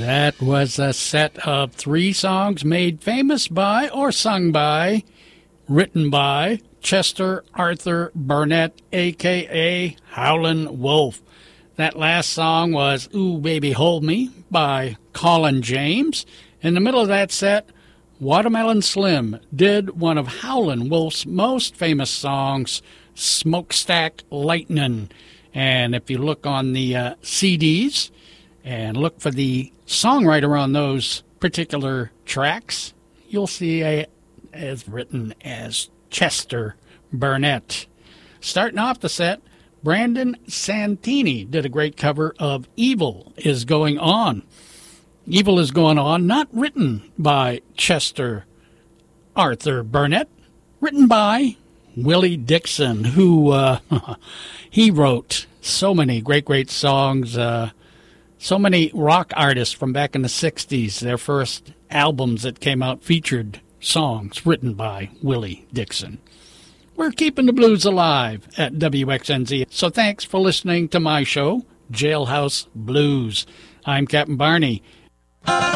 That was a set of 3 songs made famous by or sung by, written by Chester Arthur Burnett, a.k.a. Howlin' Wolf. That last song was Ooh Baby Hold Me by Colin James. In the middle of that set, Watermelon Slim did one of Howlin' Wolf's most famous songs, Smokestack Lightnin'. And if you look on the CDs and look for the songwriter on those particular tracks, you'll see it as written as Chester Burnett. Starting off the set, Brandon Santini did a great cover of Evil Is Going On. Evil Is Going On, not written by Chester Arthur Burnett, written by Willie Dixon, who he wrote so many great songs. So many rock artists from back in the 60s, their first albums that came out featured songs written by Willie Dixon. We're keeping the blues alive at WXNZ. So thanks for listening to my show, Jailhouse Blues. I'm Captain Barney.